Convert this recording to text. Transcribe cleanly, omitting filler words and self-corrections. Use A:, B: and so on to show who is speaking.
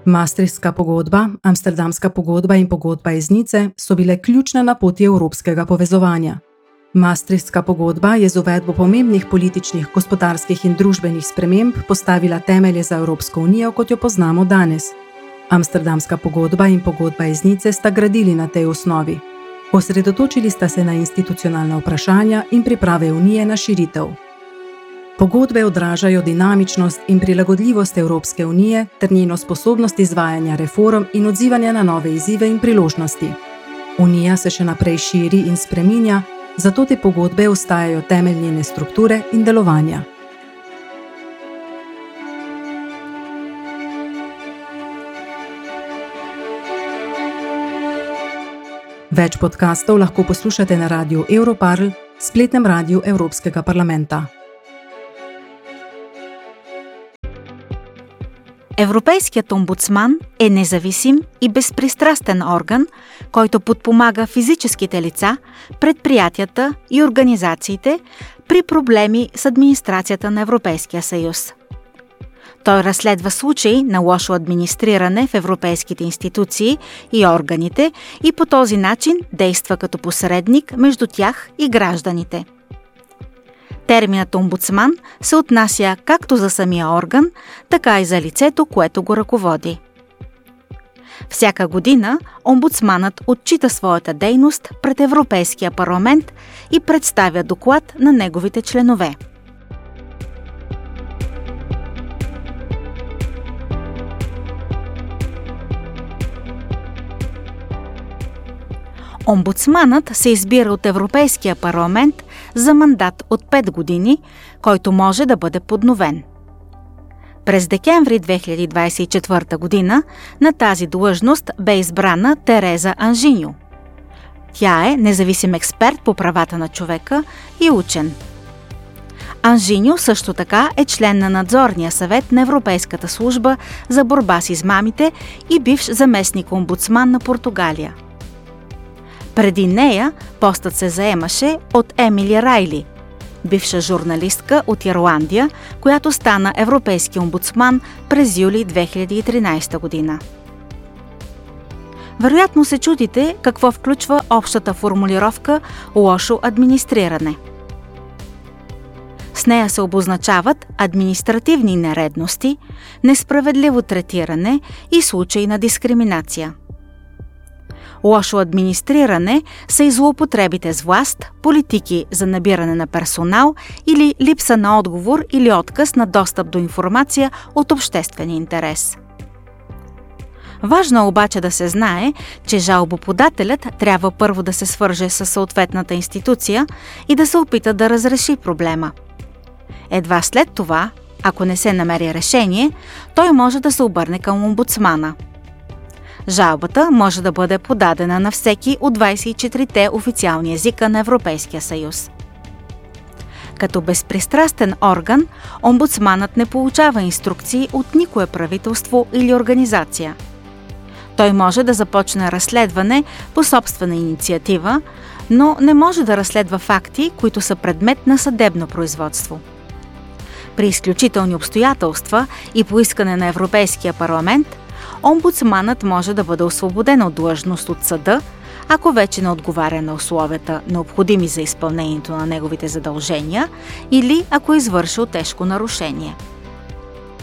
A: Maastrichtska pogodba, Amsterdamska pogodba in pogodba iz Nice so bile ključne na poti evropskega povezovanja. Maastrichtska pogodba je z uvedbo pomembnih političnih, gospodarskih in družbenih sprememb postavila temelje za Evropsko unijo, kot jo poznamo danes. Amsterdamska pogodba in pogodba iz Nice sta gradili na tej osnovi. Osredotočili sta se na institucionalna vprašanja in priprave unije na širitev. Pogodbe odražajo dinamičnost in prilagodljivost Evropske unije ter njeno sposobnost izvajanja reform in odzivanja na nove izzive in priložnosti. Unija se še naprej širi in spreminja, zato te pogodbe ostajajo temelj njene strukture in delovanja. Več podkastov lahko poslušate na radiju Europarl, spletnem radiju Evropskega parlamenta.
B: Европейският омбудсман е независим и безпристрастен орган, който подпомага физическите лица, предприятията и организациите при проблеми с администрацията на Европейския съюз. Той разследва случаи на лошо администриране в европейските институции и органите и по този начин действа като посредник между тях и гражданите. Терминът омбудсман се отнася както за самия орган, така и за лицето, което го ръководи. Всяка година омбудсманът отчита своята дейност пред Европейския парламент и представя доклад на неговите членове. Омбудсманът се избира от Европейския парламент за мандат от 5 години, който може да бъде подновен. През декември 2024 година на тази длъжност бе избрана Тереза Анжиньо. Тя е независим експерт по правата на човека и учен. Анжиньо също така е член на надзорния съвет на Европейската служба за борба с измамите и бивш заместник-омбудсман на Португалия. Преди нея постът се заемаше от Емили Райли, бивша журналистка от Ирландия, която стана европейски омбудсман през юли 2013 година. Вероятно се чудите какво включва общата формулировка «лошо администриране». С нея се обозначават административни нередности, несправедливо третиране и случаи на дискриминация. Лошо администриране са и злоупотребите с власт, политики за набиране на персонал или липса на отговор или отказ на достъп до информация от обществен интерес. Важно е обаче да се знае, че жалбоподателят трябва първо да се свърже с съответната институция и да се опита да разреши проблема. Едва след това, ако не се намери решение, той може да се обърне към омбудсмана. Жалбата може да бъде подадена на всеки от 24-те официални езика на Европейския съюз. Като безпристрастен орган, омбудсманът не получава инструкции от никое правителство или организация. Той може да започне разследване по собствена инициатива, но не може да разследва факти, които са предмет на съдебно производство. При изключителни обстоятелства и по искане на Европейския парламент, омбудсманът може да бъде освободен от длъжност от съда, ако вече не отговаря на условията, необходими за изпълнението на неговите задължения, или ако е извършил тежко нарушение.